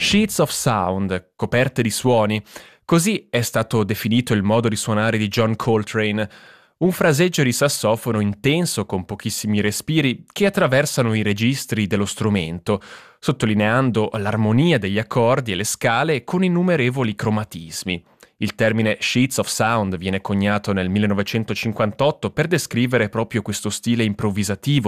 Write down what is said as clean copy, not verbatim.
Sheets of sound, coperte di suoni. Così è stato definito il modo di suonare di John Coltrane, un fraseggio di sassofono intenso con pochissimi respiri che attraversano i registri dello strumento, sottolineando l'armonia degli accordi e le scale con innumerevoli cromatismi. Il termine sheets of sound viene coniato nel 1958 per descrivere proprio questo stile improvvisativo